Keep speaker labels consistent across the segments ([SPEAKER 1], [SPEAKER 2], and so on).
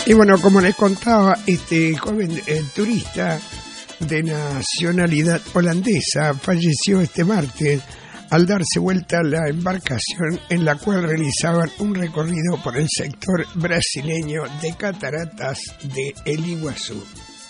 [SPEAKER 1] Y bueno, como les contaba, este joven turista de nacionalidad holandesa falleció este martes al darse vuelta la embarcación en la cual realizaban un recorrido por el sector brasileño de cataratas de El Iguazú.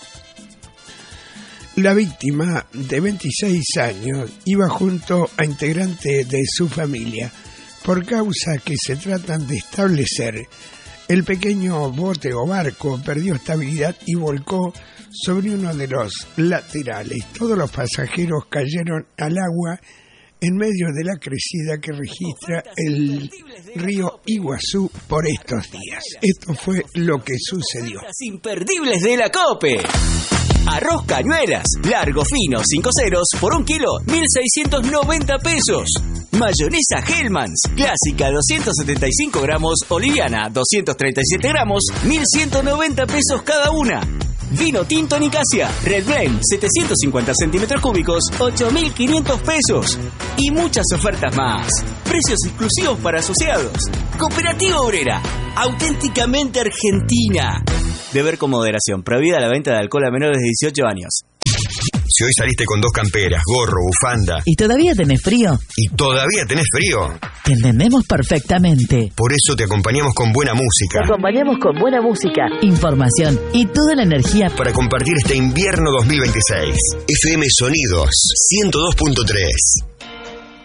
[SPEAKER 1] La víctima, de 26 años, iba junto a integrantes de su familia. Por causas que se tratan de establecer, el pequeño bote o barco perdió estabilidad y volcó sobre uno de los laterales. Todos los pasajeros cayeron al agua en medio de la crecida que registra el río Iguazú por estos días. Esto fue lo que sucedió.
[SPEAKER 2] Las imperdibles de la COPE. Arroz Cañuelas, largo fino, 5 ceros, por 1 kilo, 1.690 pesos. Mayonesa Hellmann's, clásica, 275 gramos, o liviana, 237 gramos, 1.190 pesos cada una. Vino tinto Nicasia, Red Blend, 750 centímetros cúbicos, 8.500 pesos. Y muchas ofertas más. Precios exclusivos para asociados. Cooperativa Obrera, auténticamente argentina. Beber con moderación. Prohibida la venta de alcohol a menores de 18 años.
[SPEAKER 3] Si hoy saliste con 2 camperas, gorro, bufanda...
[SPEAKER 4] ¿Y todavía tenés frío?
[SPEAKER 3] ¿Y todavía tenés frío?
[SPEAKER 4] Te entendemos perfectamente.
[SPEAKER 3] Por eso te acompañamos con buena música.
[SPEAKER 4] Te acompañamos con buena música, información y toda la energía
[SPEAKER 3] para compartir este invierno 2026. FM Sonidos 102.3.